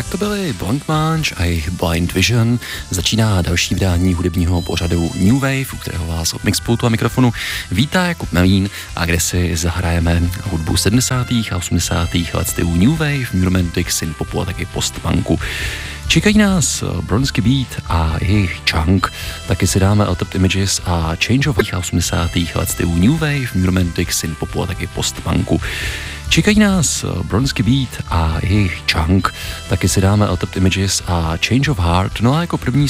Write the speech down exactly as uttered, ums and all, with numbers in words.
To byly Blank Munch a jejich Blind Vision. Začíná další vydání hudebního pořadu New Wave, u kterého vás od mixpultu a mikrofonu vítá Jakub Melín a kde si zahrajeme hudbu sedmdesátých a osmdesátých let stylu New Wave, New Romantic, synthpopu a taky postpunku. Čekají nás Bronský Beat a jejich Chunk, taky si dáme Altered Images a Change of a osmdesátých let stylu New Wave, New Romantic, synthpopu a taky postpunku. Čekají nás Bronský Beat a jejich Chunk, taky si dáme Altered Images a Change of Heart, no a jako první